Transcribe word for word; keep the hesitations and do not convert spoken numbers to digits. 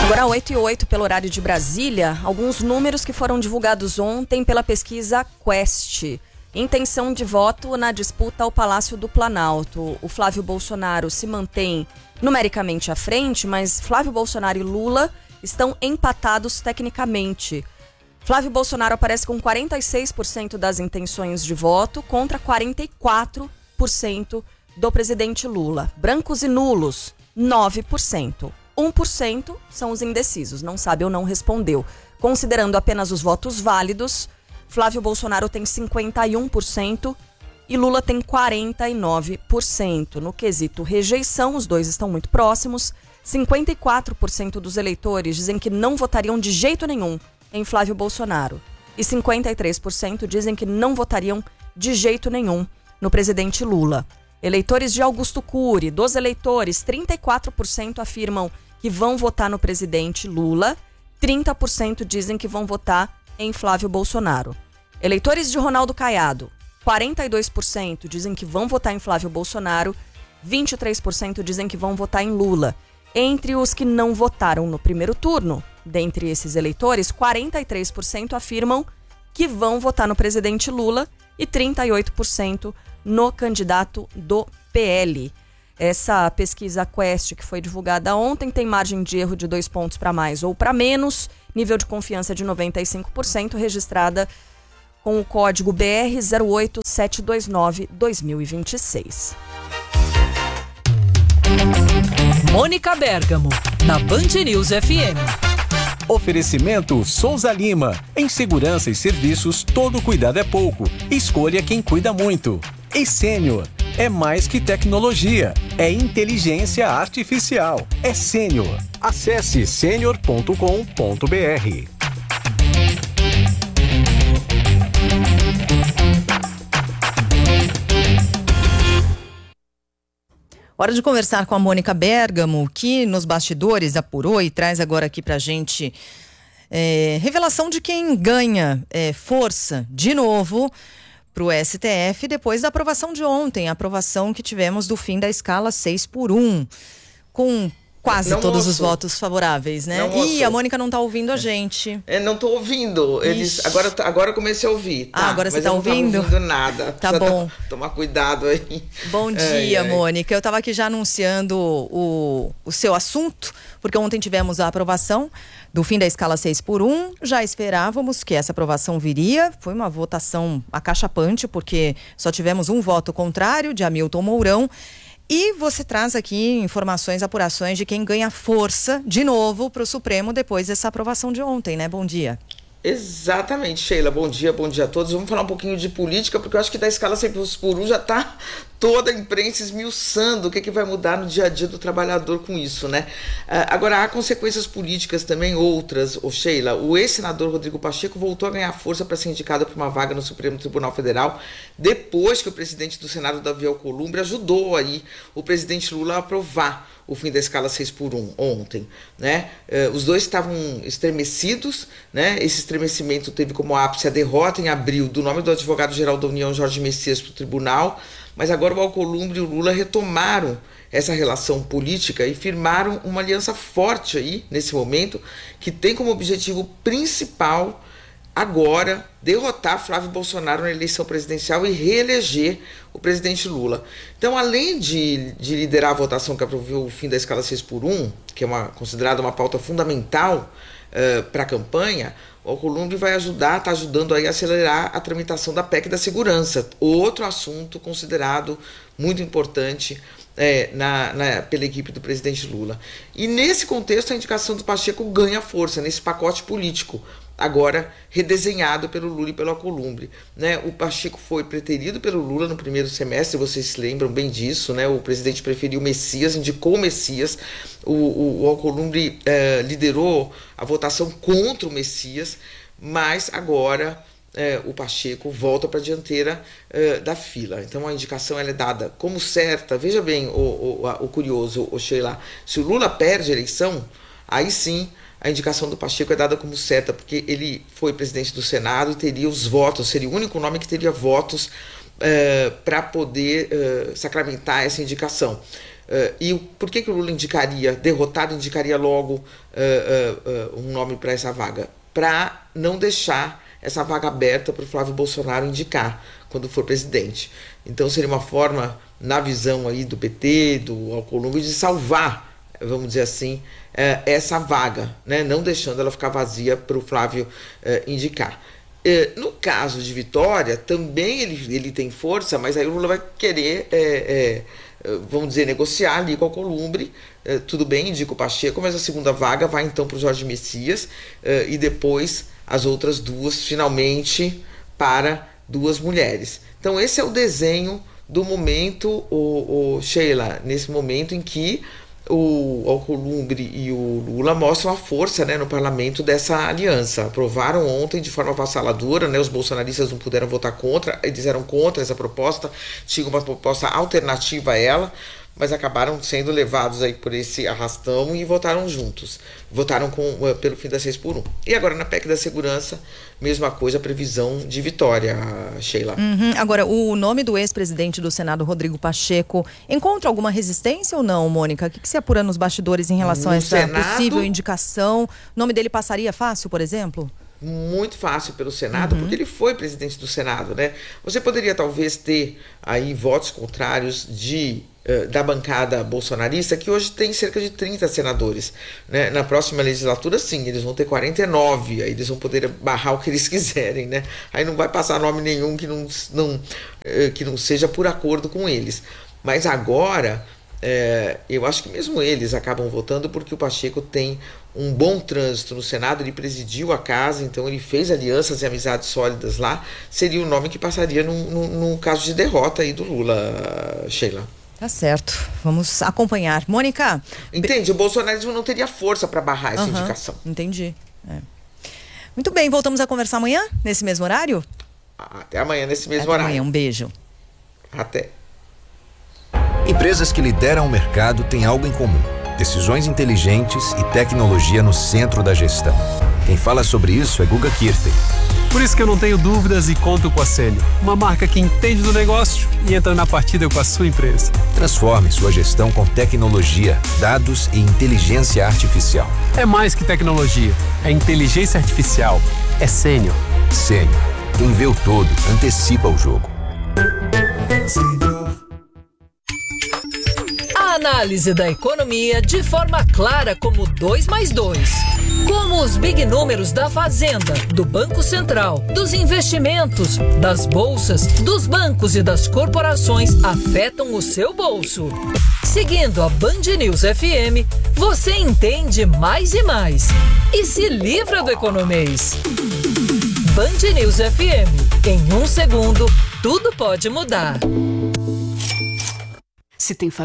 Agora oito e oito pelo horário de Brasília, alguns números que foram divulgados ontem pela pesquisa Quest. Intenção de voto na disputa ao Palácio do Planalto. O Flávio Bolsonaro se mantém numericamente à frente, mas Flávio Bolsonaro e Lula estão empatados tecnicamente. Flávio Bolsonaro aparece com quarenta e seis por cento das intenções de voto contra quarenta e quatro por cento do presidente Lula. Brancos e nulos, nove por cento. um por cento são os indecisos, não sabe ou não respondeu. Considerando apenas os votos válidos, Flávio Bolsonaro tem cinquenta e um por cento e Lula tem quarenta e nove por cento. No quesito rejeição, os dois estão muito próximos. cinquenta e quatro por cento dos eleitores dizem que não votariam de jeito nenhum em Flávio Bolsonaro. E cinquenta e três por cento dizem que não votariam de jeito nenhum no presidente Lula. Eleitores de Augusto Cury, dos eleitores, trinta e quatro por cento afirmam que vão votar no presidente Lula, trinta por cento dizem que vão votar em Flávio Bolsonaro. Eleitores de Ronaldo Caiado, quarenta e dois por cento dizem que vão votar em Flávio Bolsonaro, vinte e três por cento dizem que vão votar em Lula. Entre os que não votaram no primeiro turno, dentre esses eleitores, quarenta e três por cento afirmam que vão votar no presidente Lula e trinta e oito por cento no candidato do P L. Essa pesquisa Quest, que foi divulgada ontem, tem margem de erro de dois pontos para mais ou para menos, nível de confiança de noventa e cinco por cento, registrada com o código B R zero oito sete dois nove dois mil e vinte e seis. Mônica Bergamo, na Band News F M. Oferecimento Souza Lima. Em segurança e serviços, todo cuidado é pouco. Escolha quem cuida muito. E Sênior. É mais que tecnologia. É inteligência artificial. É Sênior. Acesse sênior ponto com ponto b r. Hora de conversar com a Mônica Bergamo, que nos bastidores apurou e traz agora aqui pra gente é, revelação de quem ganha é, força de novo para o S T F depois da aprovação de ontem, a aprovação que tivemos do fim da escala seis por um, com quase não todos ouço. Os votos favoráveis, né? Não Ih, a Mônica não tá ouvindo a gente. É, não tô ouvindo. Eles, agora, agora eu comecei a ouvir. Tá? Ah, agora você mas tá eu ouvindo? Não tô ouvindo nada. Tá bom. Tomar cuidado aí. Bom dia, ai, ai. Mônica. Eu tava aqui já anunciando o, o seu assunto, porque ontem tivemos a aprovação do fim da escala seis por um. Já esperávamos que essa aprovação viria. Foi uma votação acachapante, porque só tivemos um voto contrário, de Hamilton Mourão. E você traz aqui informações, apurações de quem ganha força de novo para o Supremo depois dessa aprovação de ontem, né? Bom dia. Exatamente, Sheila. Bom dia, bom dia a todos. Vamos falar um pouquinho de política, porque eu acho que da escala seis por um já está toda a imprensa esmiuçando o que, que vai mudar no dia a dia do trabalhador com isso, né? Uh, agora, há consequências políticas também, outras, ô Sheila. O ex-senador Rodrigo Pacheco voltou a ganhar força para ser indicado para uma vaga no Supremo Tribunal Federal, depois que o presidente do Senado, Davi Alcolumbre, ajudou aí o presidente Lula a aprovar o fim da escala seis por um ontem, né? Uh, os dois estavam estremecidos, né? Esse estremecimento teve como ápice a derrota em abril do nome do advogado-geral da União, Jorge Messias, para o tribunal, mas agora o Alcolumbre e o Lula retomaram essa relação política e firmaram uma aliança forte aí, nesse momento, que tem como objetivo principal agora derrotar Flávio Bolsonaro na eleição presidencial e reeleger o presidente Lula. Então, além de, de liderar a votação que aprovou o fim da escala seis por um, que é uma, considerada uma pauta fundamental uh, para a campanha, o Alcolumbre vai ajudar, está ajudando aí a acelerar a tramitação da P E C da segurança, outro assunto considerado muito importante é, na, na, pela equipe do presidente Lula. E nesse contexto, a indicação do Pacheco ganha força, nesse pacote político, agora redesenhado pelo Lula e pelo Alcolumbre, né? O Pacheco foi preterido pelo Lula no primeiro semestre, vocês se lembram bem disso, né? O presidente preferiu o Messias, indicou o Messias, o, o, o Alcolumbre eh, liderou a votação contra o Messias, mas agora eh, o Pacheco volta para a dianteira eh, da fila. Então a indicação ela é dada como certa. Veja bem o, o, o curioso, o Sheila, se o Lula perde a eleição, aí sim a indicação do Pacheco é dada como certa, porque ele foi presidente do Senado e teria os votos, seria o único nome que teria votos uh, para poder uh, sacramentar essa indicação. Uh, e o, por que, que o Lula indicaria, derrotado, indicaria logo uh, uh, uh, um nome para essa vaga? Para não deixar essa vaga aberta para o Flávio Bolsonaro indicar quando for presidente. Então seria uma forma, na visão aí do P T, do Alcolumbre, de salvar, vamos dizer assim, uh, essa vaga, né? Não deixando ela ficar vazia para o Flávio uh, indicar. Uh, no caso de Vitória, também ele, ele tem força, mas aí o Lula vai querer... É, é, vamos dizer, negociar ali com o Alcolumbre, eh, tudo bem, indica o Pacheco, mas a segunda vaga vai então para o Jorge Messias eh, e depois as outras duas, finalmente, para duas mulheres. Então esse é o desenho do momento, o, o Sheila, nesse momento em que o Alcolumbre e o Lula mostram a força, né, no parlamento dessa aliança. Aprovaram ontem de forma avassaladora, né, os bolsonaristas não puderam votar contra, eles eram contra essa proposta, tinham uma proposta alternativa a ela, mas acabaram sendo levados aí por esse arrastão e votaram juntos. Votaram com, uh, pelo fim das seis por um. E agora na P E C da segurança, mesma coisa, previsão de vitória, Sheila. Uhum. Agora, o nome do ex-presidente do Senado, Rodrigo Pacheco, encontra alguma resistência ou não, Mônica? O que, que se apura nos bastidores em relação no a essa Senado, possível indicação? O nome dele passaria fácil, por exemplo? Muito fácil pelo Senado, uhum. porque ele foi presidente do Senado, né? Você poderia talvez ter aí votos contrários de, uh, da bancada bolsonarista, que hoje tem cerca de trinta senadores, né? Na próxima legislatura, sim, eles vão ter quarenta e nove, aí eles vão poder barrar o que eles quiserem, né? Aí não vai passar nome nenhum que não, não, uh, que não seja por acordo com eles. Mas agora... É, eu acho que mesmo eles acabam votando porque o Pacheco tem um bom trânsito no Senado, ele presidiu a casa, então ele fez alianças e amizades sólidas lá, seria o nome que passaria num, num, num caso de derrota aí do Lula, Sheila. Tá certo, vamos acompanhar. Mônica? Entende, o bolsonarismo não teria força para barrar essa uhum, indicação. Entendi. É. Muito bem, voltamos a conversar amanhã, nesse mesmo horário? Até amanhã, nesse mesmo Até horário. Amanhã, um beijo. Até. Empresas que lideram o mercado têm algo em comum: decisões inteligentes e tecnologia no centro da gestão. Quem fala sobre isso é Guga Kirten. Por isso que eu não tenho dúvidas e conto com a Sênior, uma marca que entende do negócio e entra na partida com a sua empresa. Transforme sua gestão com tecnologia, dados e inteligência artificial. É mais que tecnologia, é inteligência artificial, é Sênior. Sênior. Quem vê o todo, antecipa o jogo. A análise da economia de forma clara como dois mais dois. Como os big números da Fazenda, do Banco Central, dos investimentos, das bolsas, dos bancos e das corporações afetam o seu bolso. Seguindo a Band News F M, você entende mais e mais. E se livra do economês. Band News F M. Em um segundo, tudo pode mudar. Se tem família.